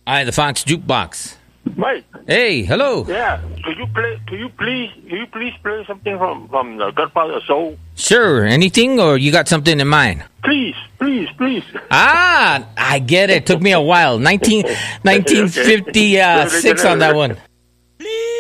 Hi, the Fox Jukebox. Mike. Hey, hello. Yeah. Could you please play something from the Godfather Soul? Sure. Anything, or you got something in mind? Please. Ah, I get it. Took me a while. 1956 on that one.